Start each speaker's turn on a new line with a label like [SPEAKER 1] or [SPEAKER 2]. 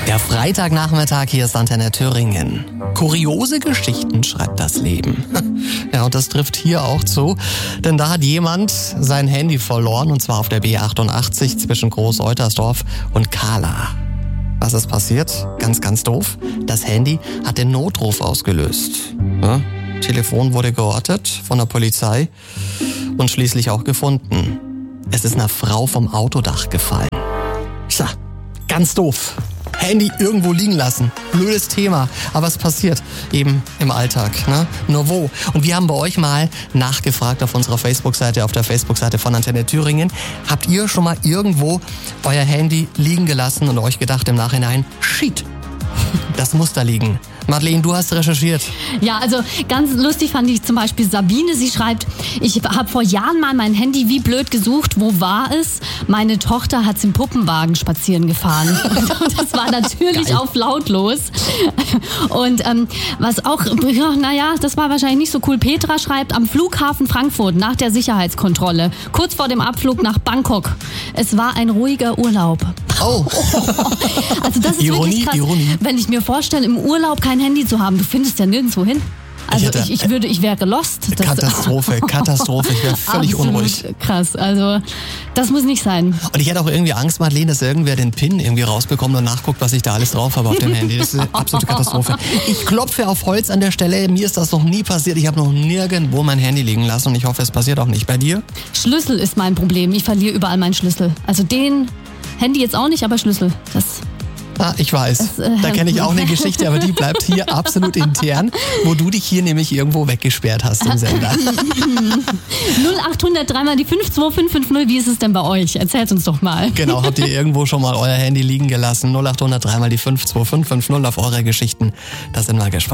[SPEAKER 1] Der Freitagnachmittag, hier ist Antenne Thüringen. Kuriose Geschichten schreibt das Leben. Ja, und das trifft hier auch zu, denn da hat jemand sein Handy verloren, und zwar auf der B88 zwischen Groß-Eutersdorf und Kahla. Was ist passiert? Ganz, ganz doof. Das Handy hat den Notruf ausgelöst. Ja, Telefon wurde geortet von der Polizei und schließlich auch gefunden. Es ist einer Frau vom Autodach gefallen. Tja, ganz doof. Handy irgendwo liegen lassen. Blödes Thema. Aber es passiert eben im Alltag, ne? Nur wo? Und wir haben bei euch mal nachgefragt auf unserer Facebook-Seite, auf der Facebook-Seite von Antenne Thüringen. Habt ihr schon mal irgendwo euer Handy liegen gelassen und euch gedacht im Nachhinein, shit, das muss da liegen? Madeleine, du hast recherchiert.
[SPEAKER 2] Ja, also ganz lustig fand ich zum Beispiel Sabine. Sie schreibt, ich habe vor Jahren mal mein Handy wie blöd gesucht. Wo war es? Meine Tochter hat's im Puppenwagen spazieren gefahren. Das war natürlich auf lautlos. Und was auch, das war wahrscheinlich nicht so cool. Petra schreibt, am Flughafen Frankfurt nach der Sicherheitskontrolle, kurz vor dem Abflug nach Bangkok. Es war ein ruhiger Urlaub.
[SPEAKER 1] Oh.
[SPEAKER 2] Also das ist
[SPEAKER 1] Ironie,
[SPEAKER 2] wirklich krass.
[SPEAKER 1] Ironie.
[SPEAKER 2] Wenn ich mir vorstelle, im Urlaub kein Handy zu haben, du findest ja nirgendwo hin. Also ich wäre lost.
[SPEAKER 1] Katastrophe. Ich wäre völlig unruhig.
[SPEAKER 2] Krass, also das muss nicht sein.
[SPEAKER 1] Und ich hätte auch irgendwie Angst, Madeleine, dass irgendwer den PIN irgendwie rausbekommt und nachguckt, was ich da alles drauf habe auf dem Handy. Das ist eine absolute Katastrophe. Ich klopfe auf Holz an der Stelle. Mir ist das noch nie passiert. Ich habe noch nirgendwo mein Handy liegen lassen und ich hoffe, es passiert auch nicht. Bei dir?
[SPEAKER 2] Schlüssel ist mein Problem. Ich verliere überall meinen Schlüssel. Also den Handy jetzt auch nicht, aber Schlüssel.
[SPEAKER 1] Ich weiß. Da kenne ich auch eine Geschichte, aber die bleibt hier absolut intern, wo du dich hier nämlich irgendwo weggesperrt hast im Sender.
[SPEAKER 2] 0800 dreimal die 52550. Wie ist es denn bei euch? Erzählt uns doch mal.
[SPEAKER 1] Genau, habt ihr irgendwo schon mal euer Handy liegen gelassen? 0800 dreimal die 52550 auf eure Geschichten. Da sind wir gespannt.